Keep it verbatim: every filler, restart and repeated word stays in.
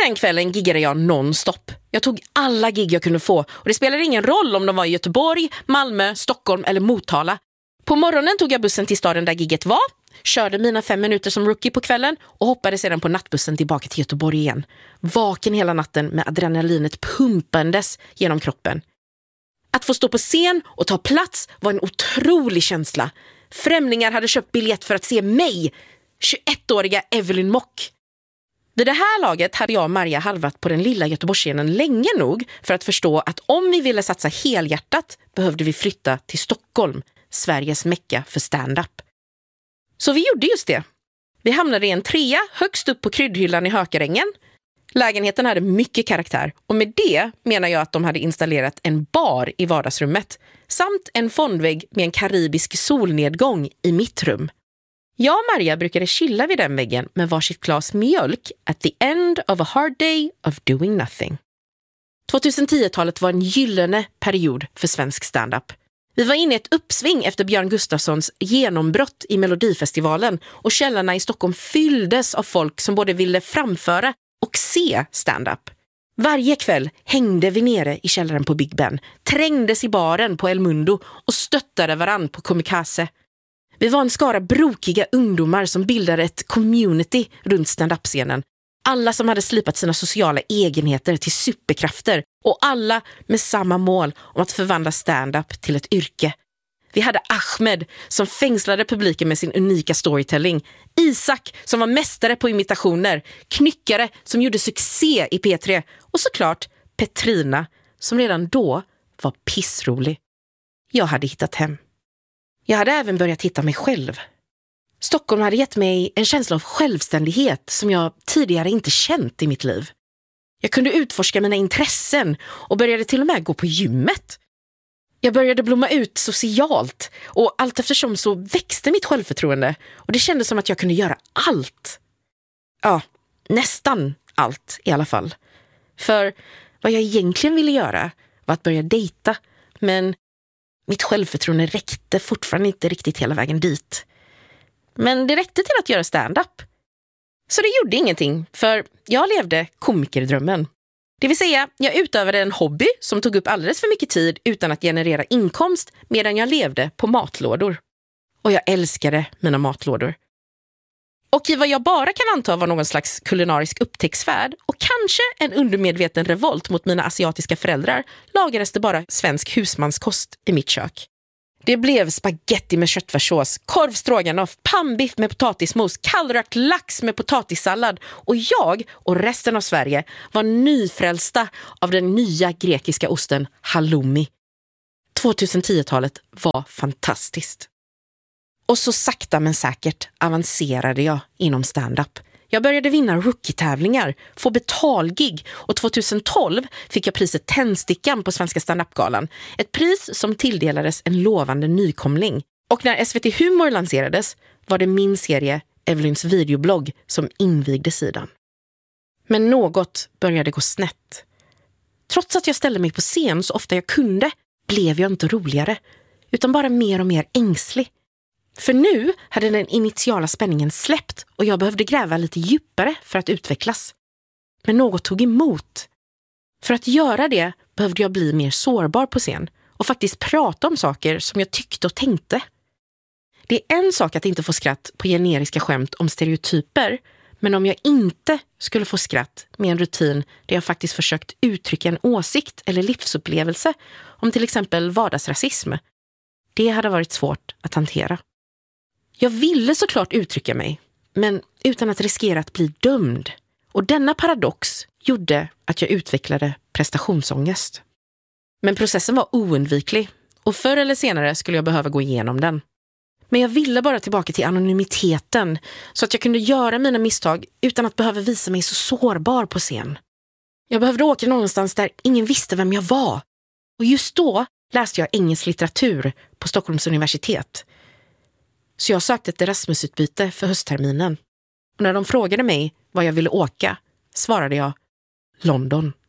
den kvällen giggade jag nonstop. Jag tog alla gig jag kunde få och det spelade ingen roll om de var i Göteborg, Malmö, Stockholm eller Motala. På morgonen tog jag bussen till staden där gigget var, körde mina fem minuter som rookie på kvällen och hoppade sedan på nattbussen tillbaka till Göteborg igen. Vaken hela natten med adrenalinet pumpandes genom kroppen. Att få stå på scen och ta plats var en otrolig känsla. Främlingar hade köpt biljett för att se mig, tjugoettåriga Evelyn Mock. Vid det här laget hade jag och Maria halvat på den lilla Göteborgsscenen länge nog för att förstå att om vi ville satsa helhjärtat behövde vi flytta till Stockholm, Sveriges mecka för stand-up. Så vi gjorde just det. Vi hamnade i en trea högst upp på kryddhyllan i Hökarängen. Lägenheten hade mycket karaktär och med det menar jag att de hade installerat en bar i vardagsrummet samt en fondvägg med en karibisk solnedgång i mitt rum. Jag och Maria brukade chilla vid den väggen med varsitt glas mjölk at the end of a hard day of doing nothing. tjugohundratio-talet var en gyllene period för svensk stand-up. Vi var inne i ett uppsving efter Björn Gustafssons genombrott i Melodifestivalen och källarna i Stockholm fylldes av folk som både ville framföra och se stand-up. Varje kväll hängde vi nere i källaren på Big Ben, trängdes i baren på El Mundo och stöttade varann på Komikaze. Vi var en skara brokiga ungdomar som bildade ett community runt stand-up-scenen. Alla som hade slipat sina sociala egenheter till superkrafter och alla med samma mål om att förvandla stand-up till ett yrke. Vi hade Ahmed som fängslade publiken med sin unika storytelling, Isak som var mästare på imitationer, Knyckare som gjorde succé i P tre och såklart Petrina som redan då var pissrolig. Jag hade hittat hem. Jag hade även börjat hitta mig själv. Stockholm hade gett mig en känsla av självständighet som jag tidigare inte känt i mitt liv. Jag kunde utforska mina intressen och började till och med gå på gymmet. Jag började blomma ut socialt och allt eftersom så växte mitt självförtroende och det kändes som att jag kunde göra allt. Ja, nästan allt i alla fall. För vad jag egentligen ville göra var att börja dejta, men mitt självförtroende räckte fortfarande inte riktigt hela vägen dit. Men det räckte till att göra stand-up. Så det gjorde ingenting, för jag levde komikerdrömmen. Det vill säga, jag utövade en hobby som tog upp alldeles för mycket tid utan att generera inkomst medan jag levde på matlådor. Och jag älskade mina matlådor. Och i vad jag bara kan anta var någon slags kulinarisk upptäcktsfärd och kanske en undermedveten revolt mot mina asiatiska föräldrar lagades det bara svensk husmanskost i mitt kök. Det blev spaghetti med köttfärssås, korv stroganoff, pannbiff med potatismos, kallrökt lax med potatissallad och jag och resten av Sverige var nyfrälsta av den nya grekiska osten halloumi. tjugohundratio-talet var fantastiskt. Och så sakta men säkert avancerade jag inom stand-up. Jag började vinna rookie-tävlingar, få betalgig och tjugotolv fick jag priset Tändstickan på Svenska stand-up-galan. Ett pris som tilldelades en lovande nykomling. Och när S V T Humor lanserades var det min serie Evelyns videoblogg som invigde sidan. Men något började gå snett. Trots att jag ställde mig på scen så ofta jag kunde blev jag inte roligare utan bara mer och mer ängslig. För nu hade den initiala spänningen släppt och jag behövde gräva lite djupare för att utvecklas. Men något tog emot. För att göra det behövde jag bli mer sårbar på scen och faktiskt prata om saker som jag tyckte och tänkte. Det är en sak att inte få skratt på generiska skämt om stereotyper, men om jag inte skulle få skratt med en rutin där jag faktiskt försökt uttrycka en åsikt eller livsupplevelse om till exempel vardagsrasism, det hade varit svårt att hantera. Jag ville såklart uttrycka mig, men utan att riskera att bli dömd. Och denna paradox gjorde att jag utvecklade prestationsångest. Men processen var oundviklig och förr eller senare skulle jag behöva gå igenom den. Men jag ville bara tillbaka till anonymiteten så att jag kunde göra mina misstag utan att behöva visa mig så sårbar på scen. Jag behövde åka någonstans där ingen visste vem jag var. Och just då läste jag engelsk litteratur på Stockholms universitet. Så jag sökte ett Erasmusutbyte för höstterminen. Och när de frågade mig vad jag ville åka svarade jag London.